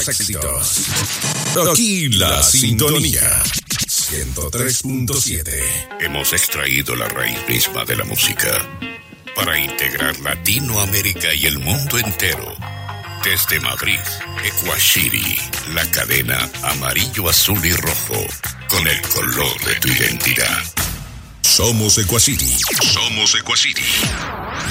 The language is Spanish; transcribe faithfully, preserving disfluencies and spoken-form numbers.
los éxitos. Aquí la sintonía. ciento tres punto siete. Hemos extraído la raíz misma de la música para integrar Latinoamérica y el mundo entero. Desde Madrid, Ecuashiri, la cadena amarillo, azul y rojo, con el color de tu identidad. Somos Ecuashiri. Somos Ecuashiri.